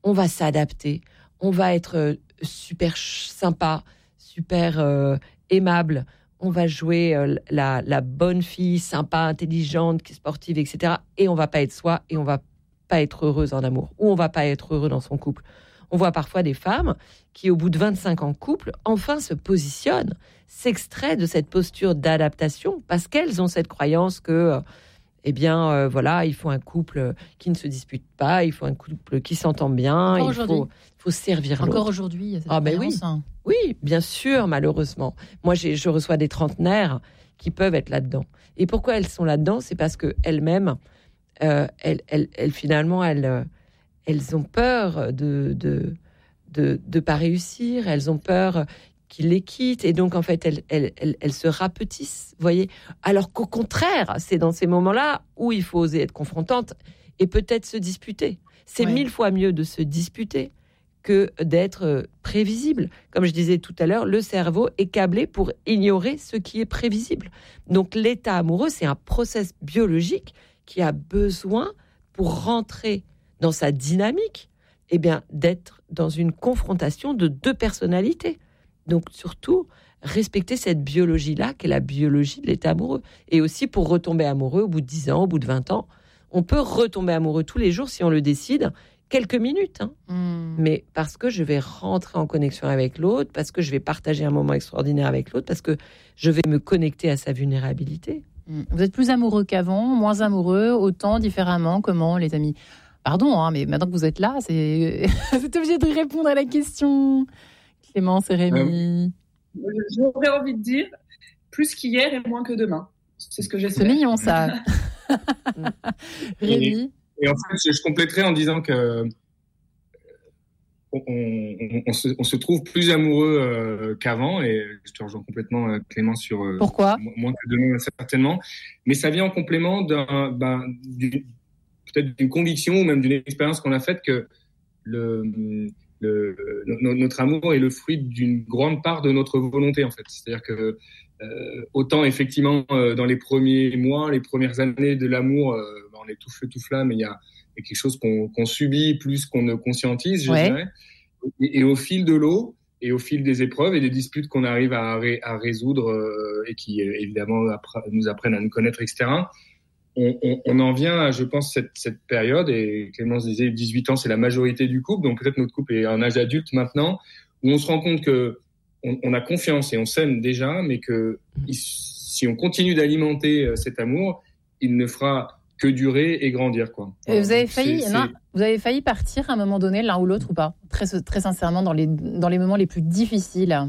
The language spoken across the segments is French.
on va s'adapter, on va être super sympa, super aimable, on va jouer la bonne fille, sympa, intelligente, sportive, etc. Et on va pas être soi, et on va pas être heureuse en amour, ou on va pas être heureux dans son couple. On voit parfois des femmes qui, au bout de 25 ans de couple, enfin se positionnent, s'extraient de cette posture d'adaptation, parce qu'elles ont cette croyance que, voilà, il faut un couple qui ne se dispute pas, il faut un couple qui s'entend bien, il faut servir l'autre. Encore aujourd'hui, il y a cette croyance. Oui, bien sûr, malheureusement. Moi, je reçois des trentenaires qui peuvent être là-dedans. Et pourquoi elles sont là-dedans ? C'est parce qu'elles-mêmes, finalement, elles ont peur de pas réussir, elles ont peur qu'il les quitte, et donc en fait elles se rapetissent, vous voyez, alors qu'au contraire, c'est dans ces moments-là où il faut oser être confrontante et peut-être se disputer. C'est 1000 fois mieux de se disputer que d'être prévisible. Comme je disais tout à l'heure, le cerveau est câblé pour ignorer ce qui est prévisible. Donc l'état amoureux, c'est un process biologique qui a besoin, pour rentrer dans sa dynamique, d'être dans une confrontation de deux personnalités. Donc surtout, respecter cette biologie-là, qui est la biologie de l'état amoureux. Et aussi, pour retomber amoureux au bout de 10 ans, au bout de 20 ans, on peut retomber amoureux tous les jours si on le décide, quelques minutes. Mais parce que je vais rentrer en connexion avec l'autre, parce que je vais partager un moment extraordinaire avec l'autre, parce que je vais me connecter à sa vulnérabilité. Vous êtes plus amoureux qu'avant, moins amoureux, autant, différemment, comment, les amis ? Pardon, mais maintenant que vous êtes là, vous êtes obligé de répondre à la question. Clémence et Rémi. J'aurais envie de dire plus qu'hier et moins que demain. C'est ce que j'espère. C'est mignon, ça. Rémi. Et en fait, je compléterai en disant que on se trouve plus amoureux qu'avant, et je te rejoins complètement, Clémence, sur pourquoi moins que demain, certainement. Mais ça vient en complément peut-être d'une conviction ou même d'une expérience qu'on a faite, que notre amour est le fruit d'une grande part de notre volonté, en fait. C'est-à-dire que autant effectivement dans les premiers mois, les premières années de l'amour, on est tout feu tout flamme, mais il y a quelque chose qu'on subit plus qu'on ne conscientise, je dirais. Et au fil de l'eau et au fil des épreuves et des disputes qu'on arrive à résoudre et qui évidemment nous apprennent à nous connaître, etc., on en vient à, je pense, cette période, et Clémence disait 18 ans, c'est la majorité du couple, donc peut-être notre couple est à un âge adulte maintenant, où on se rend compte que on a confiance et on s'aime déjà, mais que si on continue d'alimenter cet amour, il ne fera que durer et grandir, quoi. Voilà. Vous avez failli partir à un moment donné, l'un ou l'autre, ou pas ? Très, très sincèrement, dans les moments les plus difficiles.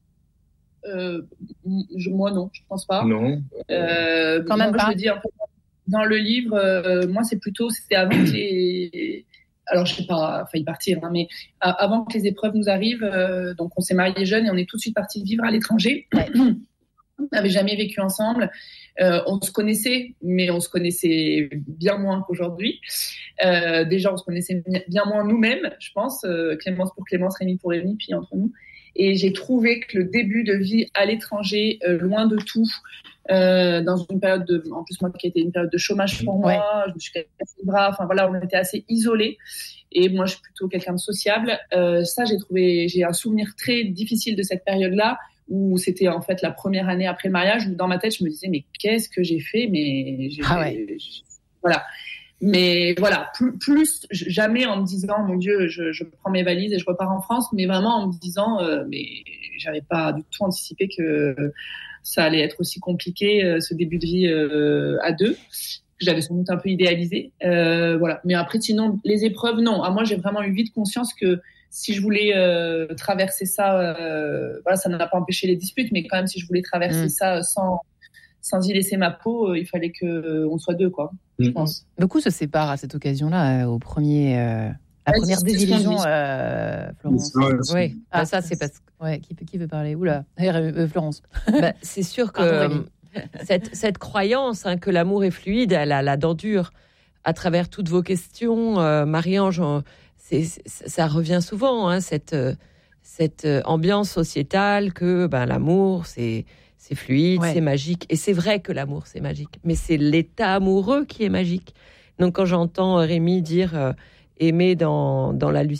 Moi, non, je pense pas. Non. Quand même pas. Je veux dire, dans le livre, moi, c'était avant que les... Alors, je n'ai pas failli partir, mais avant que les épreuves nous arrivent, donc on s'est mariés jeunes et on est tout de suite partis vivre à l'étranger. On n'avait jamais vécu ensemble. On se connaissait, mais on se connaissait bien moins qu'aujourd'hui. Déjà, on se connaissait bien moins nous-mêmes, je pense. Clémence pour Clémence, Rémi pour Rémi, puis entre nous. Et j'ai trouvé que le début de vie à l'étranger, loin de tout, dans une période en plus moi qui a été une période de chômage pour moi, je me suis cassé les bras, enfin voilà, on était assez isolés. Et moi, je suis plutôt quelqu'un de sociable. Ça, j'ai un souvenir très difficile de cette période-là, où c'était en fait la première année après le mariage, où dans ma tête, je me disais, mais qu'est-ce que j'ai fait ? Voilà. Mais voilà, plus jamais en me disant, mon Dieu, je prends mes valises et je repars en France, mais vraiment en me disant, mais j'avais pas du tout anticipé que ça allait être aussi compliqué, ce début de vie à deux. J'avais sans doute un peu idéalisé. Voilà. Mais après, sinon, les épreuves, non. Moi, j'ai vraiment eu vite conscience que si je voulais traverser ça, ça n'a pas empêché les disputes, mais quand même, si je voulais traverser ça sans y laisser ma peau, il fallait qu'on soit deux, quoi, je pense. Beaucoup se séparent à cette occasion-là, la première désillusion, Florence. Oui. Ça, c'est parce que... qui veut parler ? Oula, Florence. C'est sûr que cette croyance que l'amour est fluide, elle a la dent dure. À travers toutes vos questions, Marie-Ange, ça revient souvent, cette ambiance sociétale que l'amour, c'est fluide, c'est magique. Et c'est vrai que l'amour, c'est magique. Mais c'est l'état amoureux qui est magique. Donc, quand j'entends Rémi dire aimer dans la